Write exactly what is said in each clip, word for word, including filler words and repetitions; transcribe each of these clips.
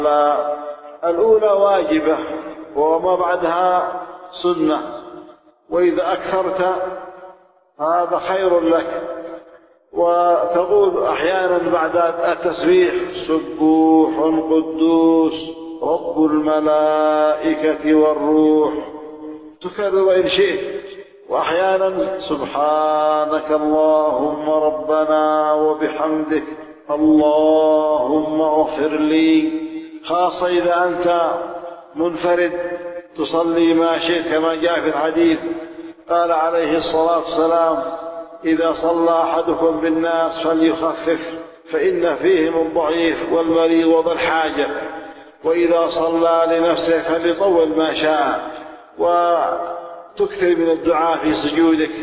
الأولى واجبة وما بعدها سنة، وإذا أكثرت هذا خير لك. وتقول أحيانا بعد التسبيح سبوح قدوس رب الملائكة والروح، تكرر إن شئت. وأحيانا سبحانك اللهم ربنا وبحمدك اللهم اغفر لي، خاصة إذا أنت منفرد تصلي ما شئت، كما جاء في الحديث قال عليه الصلاة والسلام إذا صلى أحدكم بالناس فليخفف فإن فيهم الضعيف والمريض وذا الحاجة، وإذا صلى لنفسه فليطول ما شاء. وتكثر من الدعاء في سجودك،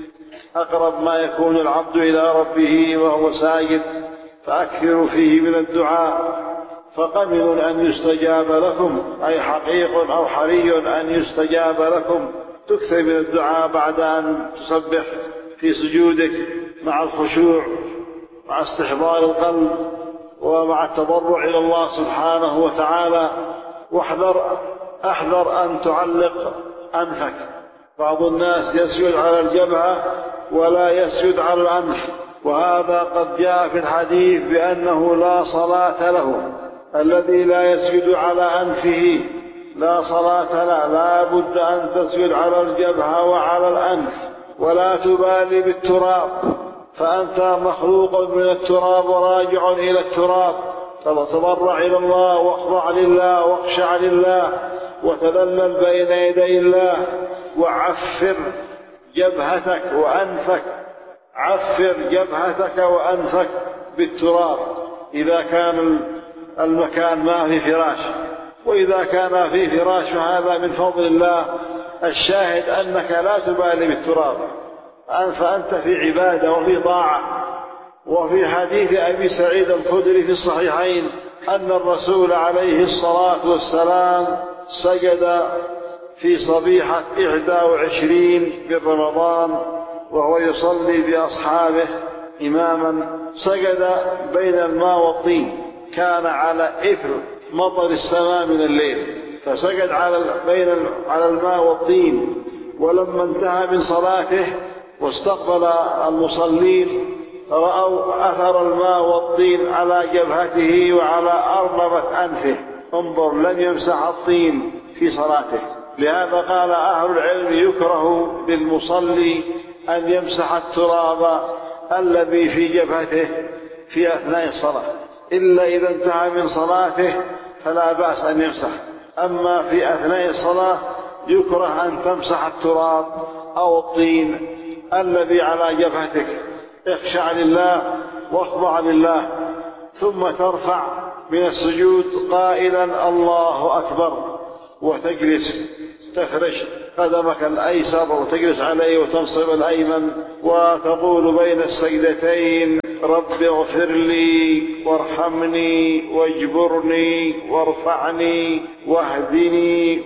أقرب ما يكون العبد إلى ربه وهو ساجد، فأكثروا فيه من الدعاء، فقمن أن يستجاب لكم، أي حقيق أو حري أن يستجاب لكم. تكثر من الدعاء بعد أن تسبح في سجودك مع الخشوع، مع استحضار القلب، ومع التضرع إلى الله سبحانه وتعالى. واحذر احذر أن تعلق أنفك، بعض الناس يسجد على الجبهة ولا يسجد على الأنف، وهذا قد جاء في الحديث بأنه لا صلاة له. الذي لا يسجد على أنفه لا صلاة له، لا بد أن تسجد على الجبهة وعلى الأنف، ولا تبالي بالتراب، فأنت مخلوق من التراب وراجع إلى التراب. تضرع إلى الله واخضع لله واخشع لله وتذلل بين يدي الله، وعفر جبهتك وأنفك، عفر جبهتك وأنفك بالتراب إذا كان المكان ما في فراش، وإذا كان في فراش فهذا من فضل الله. الشاهد أنك لا تبالي بالتراب، فأنت في عبادة وفي طاعة. وفي حديث أبي سعيد الخدري في الصحيحين أن الرسول عليه الصلاة والسلام سجد في صبيحة إحدى وعشرين من رمضان وهو يصلي بأصحابه إماما، سجد بين الماء والطين، كان على إثر مطر السماء من الليل، فسجد على بين على الماء والطين. ولما انتهى من صلاته واستقبل المصلين رأوا أثر الماء والطين على جبهته وعلى أرنبة أنفه. انظر، لم يمسح الطين في صلاته. لهذا قال أهل العلم يكره للمصلي أن يمسح التراب الذي في جبهته في أثناء الصلاة، إلا إذا انتهى من صلاته فلا بأس أن يمسح. أما في أثناء الصلاة يكره أن تمسح التراب أو الطين الذي على جبهتك. اخشع لله واخضع لله، ثم ترفع من السجود قائلا الله أكبر، وتجلس تفرش قدمك الأيسر وتجلس عليه وتنصب الأيمن، وتقول بين السجدتين رب اغفر لي وارحمني واجبرني وارفعني واهدني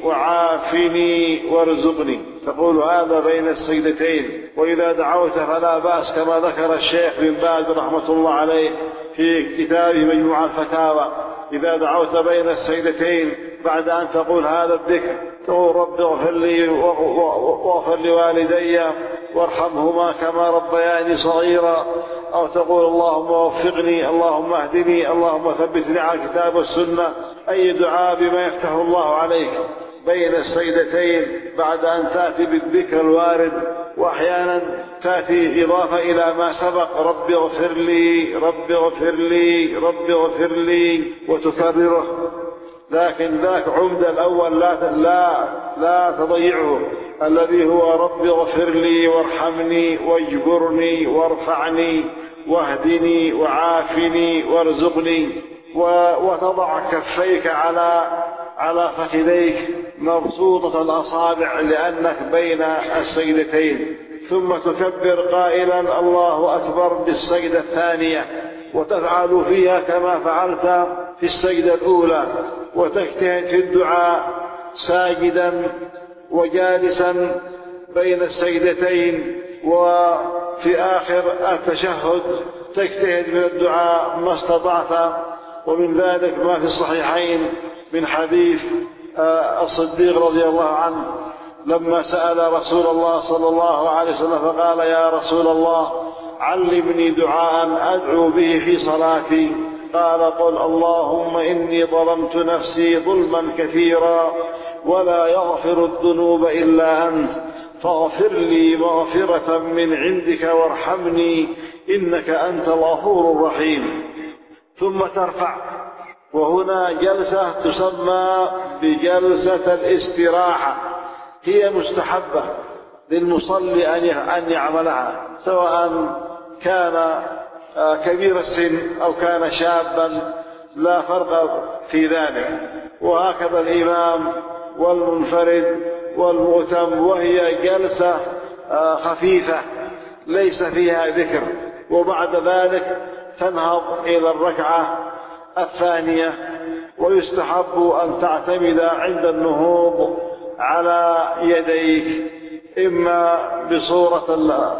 وعافني وارزقني. تقول هذا بين السجدتين. وإذا دعوت فلا بأس كما ذكر الشيخ بن باز رحمة الله عليه في كتابه مجموع الفتاوى، إذا دعوت بين السجدتين بعد أن تقول هذا الذكر تقول رب اغفر لي واغفر لوالدي وارحمهما كما ربياني صغيرا، أو تقول اللهم وفقني اللهم اهدني اللهم ثبتني على الكتاب والسنة. أي دعاء بما يفتح الله عليك بين السجدتين بعد أن تأتي بالذكر الوارد. وأحيانا تأتي إضافة إلى ما سبق رب اغفر لي رب اغفر لي رب اغفر لي وتكرره، لكن ذاك عمد الأول لا لا لا تضيعه، الذي هو رب اغفر لي وارحمني واجبرني وارفعني واهدني وعافني وارزقني. وتضع كفيك على على فخذيك مبسوطة الأصابع لأنك بين السجدتين، ثم تكبر قائلا الله أكبر بالسجدة الثانية، وتفعل فيها كما فعلت في السجدة الأولى، وتجتهد في الدعاء ساجدا وجالسا بين السجدتين. وفي آخر التشهد تجتهد من الدعاء ما استطعت، ومن ذلك ما في الصحيحين من حديث الصديق رضي الله عنه لما سأل رسول الله صلى الله عليه وسلم فقال: يا رسول الله علمني دعاء أدعو به في صلاتي. قال: قل اللهم إني ظلمت نفسي ظلما كثيرا ولا يغفر الذنوب إلا أنت فاغفر لي مغفرة من عندك وارحمني إنك أنت الغفور الرحيم. ثم ترفع، وهنا جلسة تسمى بجلسة الاستراحة، هي مستحبة للمصلي أن يعملها سواء كان كبير السن أو كان شابا، لا فرق في ذلك. وهكذا الإمام والمنفرد والمؤتم، وهي جلسة خفيفة ليس فيها ذكر. وبعد ذلك تنهض إلى الركعة الثانية، ويستحب أن تعتمد عند النهوض على يديك، إما بصورة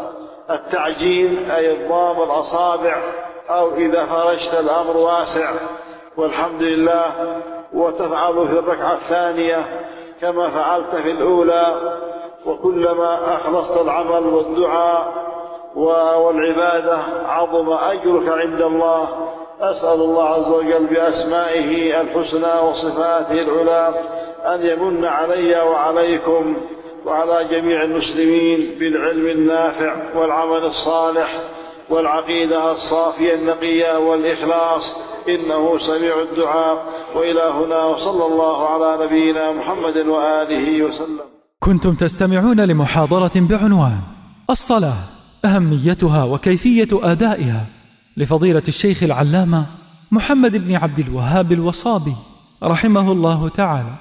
التعجين أي إضمام الأصابع، أو إذا فرجت الأمر واسع والحمد لله، وتفعل في الركعة الثانية كما فعلت في الأولى. وكلما أخلصت العمل والدعاء والعبادة عظم أجرك عند الله. أسأل الله عز وجل بأسمائه الحسنى وصفاته العلى أن يمن علي وعليكم وعلى جميع المسلمين بالعلم النافع والعمل الصالح والعقيدة الصافية النقية والإخلاص، إنه سميع الدعاء. وإلى هنا، وصلى الله على نبينا محمد وآله وسلم. كنتم تستمعون لمحاضرة بعنوان الصلاة أهميتها وكيفية أدائها لفضيلة الشيخ العلامة محمد بن عبد الوهاب الوصابي رحمه الله تعالى.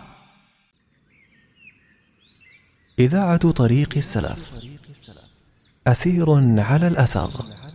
إذاعة طريق السلف، أثير على الأثر.